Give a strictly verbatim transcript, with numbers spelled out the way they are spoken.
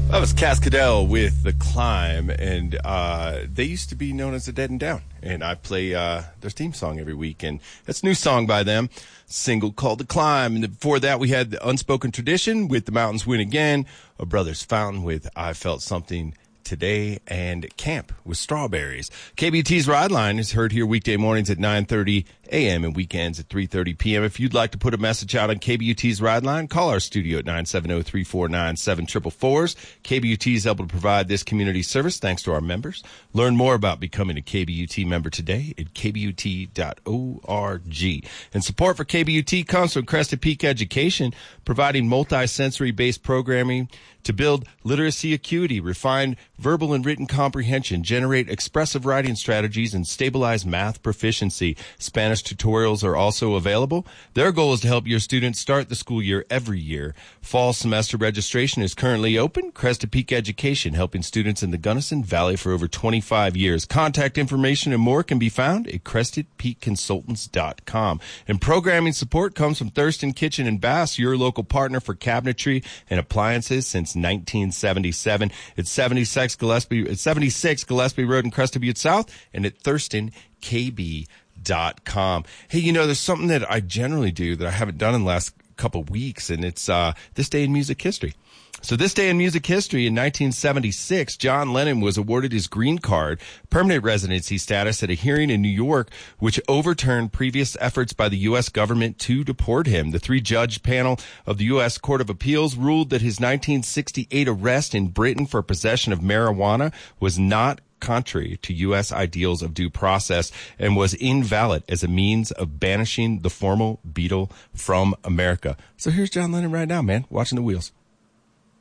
That was Cascadel with The Climb, and uh, they used to be known as The Dead and Down, and I play uh, their theme song every week, and that's a new song by them, single called The Climb, and before that we had The Unspoken Tradition with The Mountains Win Again, A Brothers Fountain with I Felt Something Today, and Camp with Strawberries. K B U T's Ride Line is heard here weekday mornings at nine thirty a.m. and weekends at three thirty p.m. If you'd like to put a message out on K B U T's Ride Line, call our studio at nine seven zero, three four nine, seven four four four. K B U T is able to provide this community service thanks to our members. Learn more about becoming a K B U T member today at k b u t dot org. And support for K B U T comes from Crested Peak Education, providing multi-sensory based programming to build literacy acuity, refine verbal and written comprehension, generate expressive writing strategies, and stabilize math proficiency. Spanish tutorials are also available. Their goal is to help your students start the school year every year. Fall semester registration is currently open. Crested Peak Education, helping students in the Gunnison Valley for over twenty-five years. Contact information and more can be found at crested peak consultants dot com. And programming support comes from Thurston Kitchen and Bass, your local partner for cabinetry and appliances since nineteen seventy-seven. It's seventy-six Gillespie, it's seventy-six Gillespie Road in Crested Butte South, and at thurston k b dot com. Hey, you know, there's something that I generally do that I haven't done in the last couple of weeks, and it's uh, This Day in Music History. So this day in music history, in nineteen seventy-six, John Lennon was awarded his green card, permanent residency status at a hearing in New York, which overturned previous efforts by the U S government to deport him. The three-judge panel of the U S Court of Appeals ruled that his nineteen sixty-eight arrest in Britain for possession of marijuana was not contrary to U S ideals of due process and was invalid as a means of banishing the former Beatle from America. So here's John Lennon right now, man, watching the wheels.